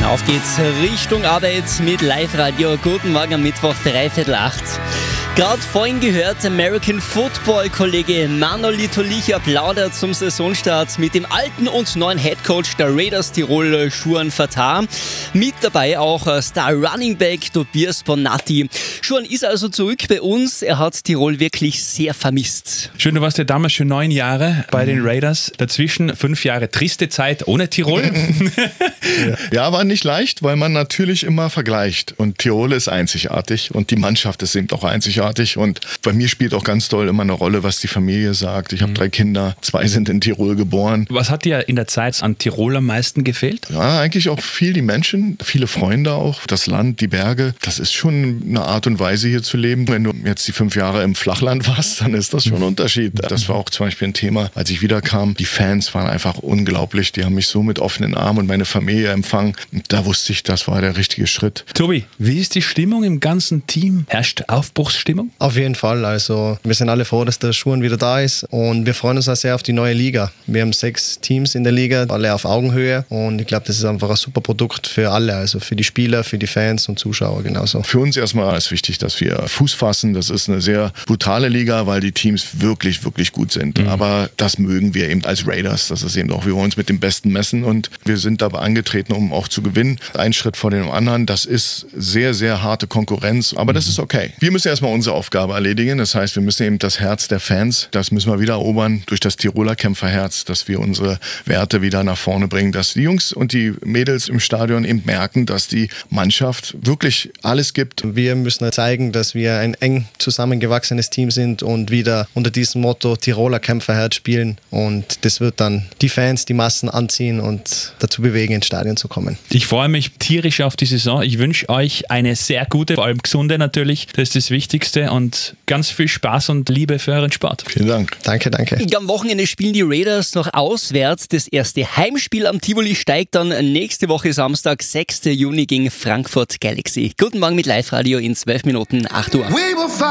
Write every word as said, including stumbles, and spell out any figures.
Auf geht's Richtung Arbeit mit Live-Radio. Guten Morgen am Mittwoch, dreiviertel acht. Gerade vorhin gehört, American Football-Kollege Manolito Licher plaudert zum Saisonstart mit dem alten und neuen Headcoach der Raiders Tirol, Schuan Fatah. Mit dabei auch Star Running Back Tobias Bonatti. Schuan ist also zurück bei uns. Er hat Tirol wirklich sehr vermisst. Schön, du warst ja damals schon neun Jahre bei den Raiders. Dazwischen fünf Jahre triste Zeit ohne Tirol. Ja, war nicht leicht, weil man natürlich immer vergleicht. Und Tirol ist einzigartig und die Mannschaft ist eben auch einzigartig. Und bei mir spielt auch ganz doll immer eine Rolle, was die Familie sagt. Ich habe mhm. drei Kinder, zwei sind in Tirol geboren. Was hat dir in der Zeit an Tirol am meisten gefehlt? Ja, eigentlich auch viel die Menschen, viele Freunde auch, das Land, die Berge. Das ist schon eine Art und Weise hier zu leben. Wenn du jetzt die fünf Jahre im Flachland warst, dann ist das schon ein Unterschied. Das war auch zum Beispiel ein Thema, als ich wiederkam. Die Fans waren einfach unglaublich. Die haben mich so mit offenen Armen und meine Familie empfangen. Und da wusste ich, das war der richtige Schritt. Tobi, wie ist die Stimmung im ganzen Team? Herrscht Aufbruchsstimmung? Auf jeden Fall. Also wir sind alle froh, dass der Schuan wieder da ist und wir freuen uns auch sehr auf die neue Liga. Wir haben sechs Teams in der Liga, alle auf Augenhöhe und ich glaube, das ist einfach ein super Produkt für alle, also für die Spieler, für die Fans und Zuschauer genauso. Für uns erstmal ist wichtig, dass wir Fuß fassen. Das ist eine sehr brutale Liga, weil die Teams wirklich, wirklich gut sind. Mhm. Aber das mögen wir eben als Raiders. Das ist eben auch, wir wollen uns mit dem Besten messen und wir sind dabei angetreten, um auch zu gewinnen. Ein Schritt vor dem anderen. Das ist sehr, sehr harte Konkurrenz, aber das ist okay. Wir müssen erstmal unsere Aufgabe erledigen. Das heißt, wir müssen eben das Herz der Fans, das müssen wir wieder erobern durch das Tiroler Kämpferherz, dass wir unsere Werte wieder nach vorne bringen, dass die Jungs und die Mädels im Stadion eben merken, dass die Mannschaft wirklich alles gibt. Wir müssen zeigen, dass wir ein eng zusammengewachsenes Team sind und wieder unter diesem Motto Tiroler Kämpferherz spielen und das wird dann die Fans, die Massen anziehen und dazu bewegen, ins Stadion zu kommen. Ich freue mich tierisch auf die Saison. Ich wünsche euch eine sehr gute, vor allem gesunde natürlich. Das ist das Wichtigste und ganz viel Spaß und Liebe für euren Sport. Vielen Dank. Danke, danke. Am Wochenende spielen die Raiders noch auswärts. Das erste Heimspiel am Tivoli steigt dann nächste Woche Samstag, sechster Juni gegen Frankfurt Galaxy. Guten Morgen mit Live-Radio in zwölf Minuten, acht Uhr.